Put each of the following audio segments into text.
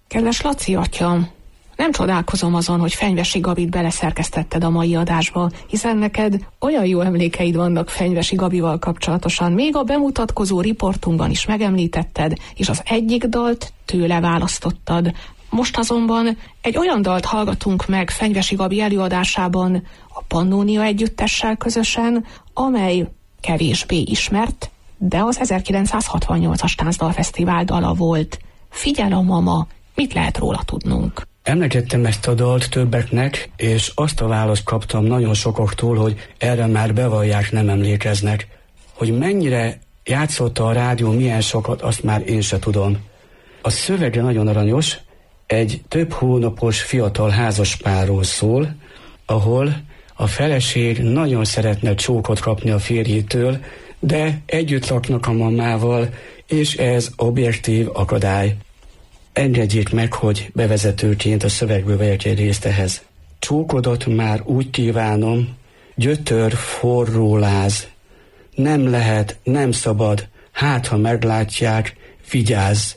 Kedves Laci atya, nem csodálkozom azon, hogy Fenyvesi Gabit beleszerkesztetted a mai adásba, hiszen neked olyan jó emlékeid vannak Fenyvesi Gabival kapcsolatosan, még a bemutatkozó riportunkban is megemlítetted, és az egyik dalt tőle választottad. Most azonban egy olyan dalt hallgatunk meg Fenyvesi Gabi előadásában a Pannónia együttessel közösen, amely kevésbé ismert, de az 1968-as Táncdalfesztivál dala volt. Figyel a mama, mit lehet róla tudnunk? Emlegettem ezt a dalt többeknek, és azt a választ kaptam nagyon sokaktól, hogy erre már bevallják, nem emlékeznek. Hogy mennyire játszotta a rádió, milyen sokat, azt már én se tudom. A szövege nagyon aranyos, egy több hónapos fiatal házaspárról szól, ahol a feleség nagyon szeretne csókot kapni a férjétől, de együtt laknak a mamával, és ez objektív akadály. Engedjék meg, hogy bevezetőként a szövegből vegyek egy részt ehhez. Csókodat már úgy kívánom, gyötör, forró láz. Nem lehet, nem szabad, hát ha meglátják, vigyázz,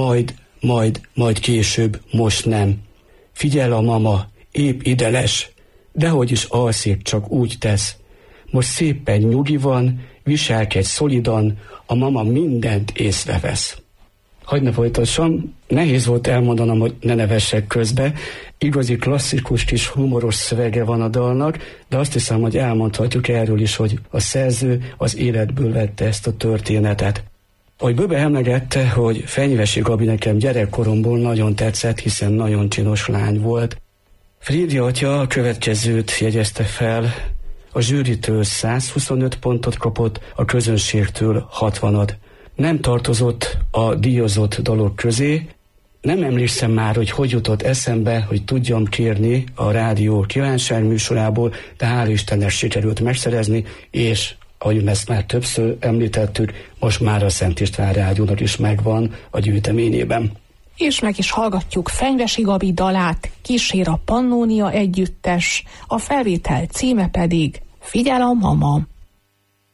majd később, most nem. Figyel a mama, épp ide les, dehogy is alszik, csak úgy tesz. Most szépen nyugi van, viselkedj szolidan, a mama mindent észrevesz. Hadd ne folytassam, nehéz volt elmondanom, hogy ne nevessek közbe. Igazi klasszikus kis humoros szövege van a dalnak, de azt hiszem, hogy elmondhatjuk erről is, hogy a szerző az életből vette ezt a történetet. Ahogy Böbe emlegette, hogy Fenyvesi Gabi nekem gyerekkoromból nagyon tetszett, hiszen nagyon csinos lány volt. Frédi atya a következőt jegyezte fel, a zsűritől 125 pontot kapott, a közönségtől 60-at. Nem tartozott a díjazott dalok közé. Nem emlékszem már, hogy jutott eszembe, hogy tudjam kérni a rádió kívánságműsorából, de hál' Istennek sikerült megszerezni, és ahogy ezt már többször említettük, most már a Szent István rádiónak is megvan a gyűjteményében. És meg is hallgatjuk Fenyvesi Gabi dalát, kísér a Pannónia együttes, a felvétel címe pedig Figyel a mama.